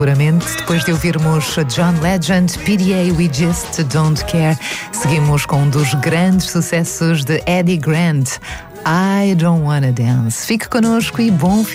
Seguramente, depois de ouvirmos John Legend, PDA, We Just Don't Care, seguimos com um dos grandes sucessos de Eddie Grant, I Don't Wanna Dance. Fique connosco e bom